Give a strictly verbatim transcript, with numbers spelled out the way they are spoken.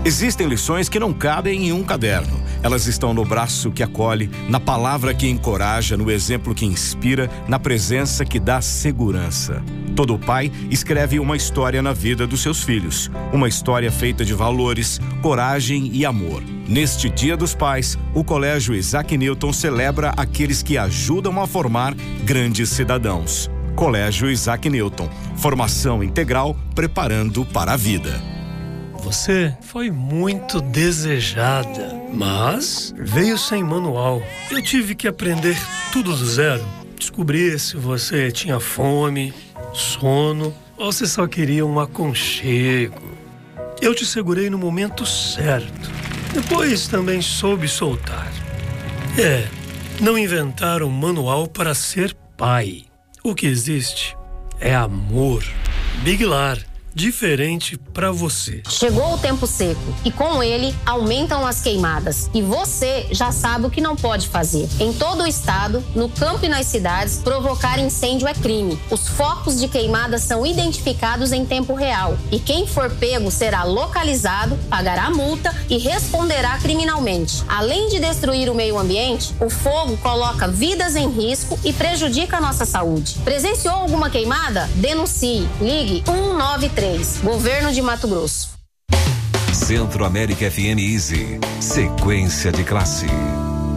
Existem lições que não cabem em um caderno. Elas estão no braço que acolhe, na palavra que encoraja, no exemplo que inspira, na presença que dá segurança. Todo pai escreve uma história na vida dos seus filhos. Uma história feita de valores, coragem e amor. Neste Dia dos Pais, o Colégio Isaac Newton celebra aqueles que ajudam a formar grandes cidadãos. Colégio Isaac Newton. Formação integral, preparando para a vida. Você foi muito desejada, mas veio sem manual. Eu tive que aprender tudo do zero. Descobrir se você tinha fome, sono ou se só queria um aconchego. Eu te segurei no momento certo. Depois também soube soltar. É, não inventaram manual para ser pai. O que existe é amor. Big Lar. Diferente para você. Chegou o tempo seco e com ele aumentam as queimadas. E você já sabe o que não pode fazer. Em todo o estado, no campo e nas cidades, provocar incêndio é crime. Os focos de queimada são identificados em tempo real. E quem for pego será localizado, pagará multa e responderá criminalmente. Além de destruir o meio ambiente, o fogo coloca vidas em risco e prejudica a nossa saúde. Presenciou alguma queimada? Denuncie. Ligue um nove três. Governo de Mato Grosso. Centro América F M Easy. Sequência de classe.